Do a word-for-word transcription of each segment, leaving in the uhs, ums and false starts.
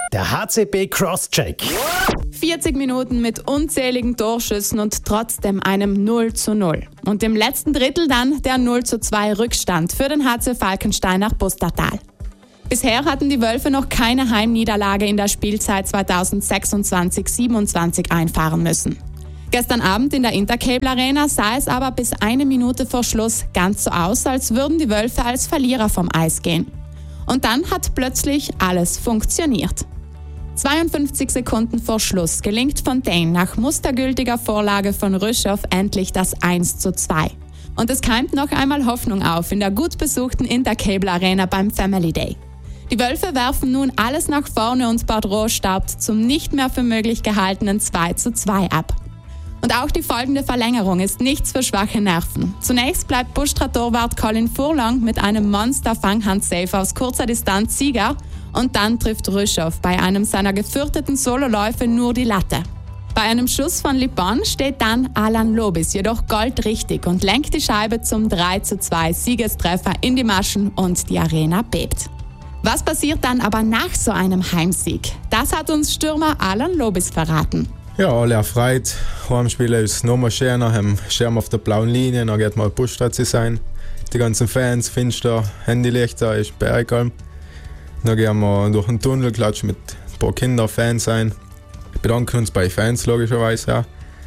Der H C B Crosscheck. vierzig Minuten mit unzähligen Torschüssen und trotzdem einem null zu null. Und im letzten Drittel dann der null zu zwei Rückstand für den H C Falkenstein nach Pustertal. Bisher hatten die Wölfe noch keine Heimniederlage in der Spielzeit zweitausendsechsundzwanzig siebenundzwanzig einfahren müssen. Gestern Abend in der Intercable Arena sah es aber bis eine Minute vor Schluss ganz so aus, als würden die Wölfe als Verlierer vom Eis gehen. Und dann hat plötzlich alles funktioniert. zweiundfünfzig Sekunden vor Schluss gelingt Fontaine nach mustergültiger Vorlage von Rüschow endlich das eins zu zwei. Und es keimt noch einmal Hoffnung auf in der gut besuchten Intercable Arena beim Family Day. Die Wölfe werfen nun alles nach vorne und Baudreau staubt zum nicht mehr für möglich gehaltenen zwei zu zwei ab. Und auch die folgende Verlängerung ist nichts für schwache Nerven. Zunächst bleibt Bustra-Torwart Colin Furlong mit einem Monster-Fanghand-Save aus kurzer Distanz Sieger und dann trifft Rüschow bei einem seiner gefürchteten Sololäufe nur die Latte. Bei einem Schuss von Lipon steht dann Alan Lobis jedoch goldrichtig und lenkt die Scheibe zum drei zu zwei Siegestreffer in die Maschen und die Arena bebt. Was passiert dann aber nach so einem Heimsieg? Das hat uns Stürmer Alan Lobis verraten. Ja, alle erfreut. Heimspielen ist nochmal schöner, haben Schirm auf der blauen Linie, dann geht mal Bustra zu sein. Die ganzen Fans, Finster, Handylichter, ist bergkalm. Dann gehen wir durch den Tunnel, klatschen mit ein paar Kindern, Fans ein. Bedanken uns bei Fans logischerweise auch.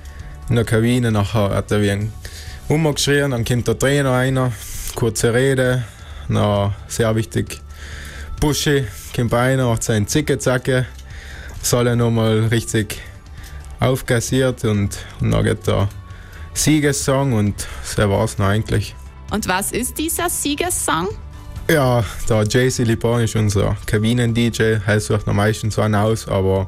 In der Kabine nachher hat er wie ein Hummer geschrien, dann kommt der Trainer rein, kurze Rede. Dann sehr wichtig, Buschi kommt rein, macht seinen Zicke-Zacke. Das alle nochmal richtig aufkassiert und, und dann geht der Siegessong und das war es eigentlich. Und was ist dieser Siegessong? Ja, der J C Lipon ist unser Kabinen-D J, er sucht noch meistens einen aus, aber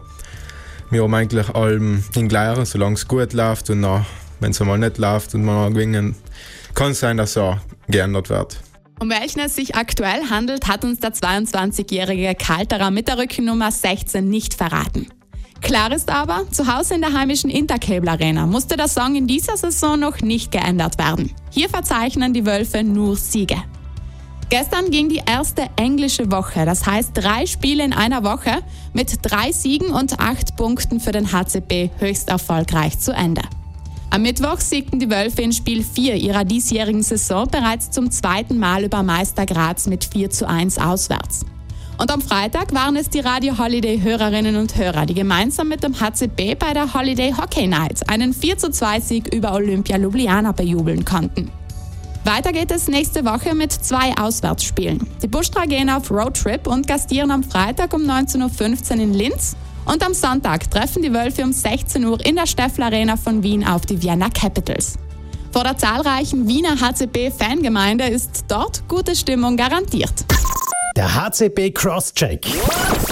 wir haben eigentlich allem den gleichen, solange es gut läuft und wenn es mal nicht läuft und man gewinnen, kann es sein, dass er geändert wird. Um welchen es sich aktuell handelt, hat uns der zweiundzwanzigjährige Kalterer mit der Rückennummer sechzehn nicht verraten. Klar ist aber, zu Hause in der heimischen Intercable Arena musste der Song in dieser Saison noch nicht geändert werden. Hier verzeichnen die Wölfe nur Siege. Gestern ging die erste englische Woche, das heißt drei Spiele in einer Woche, mit drei Siegen und acht Punkten für den H C B höchst erfolgreich zu Ende. Am Mittwoch siegten die Wölfe in Spiel vier ihrer diesjährigen Saison bereits zum zweiten Mal über Meister Graz mit vier zu eins auswärts. Und am Freitag waren es die Radio Holiday Hörerinnen und Hörer, die gemeinsam mit dem H C B bei der Holiday Hockey Night einen vier zu zwei Sieg über Olympia Ljubljana bejubeln konnten. Weiter geht es nächste Woche mit zwei Auswärtsspielen. Die Bustra gehen auf Roadtrip und gastieren am Freitag um neunzehn Uhr fünfzehn in Linz und am Sonntag treffen die Wölfe um sechzehn Uhr in der Steffel Arena von Wien auf die Vienna Capitals. Vor der zahlreichen Wiener H C B-Fangemeinde ist dort gute Stimmung garantiert. Der H C B Crosscheck.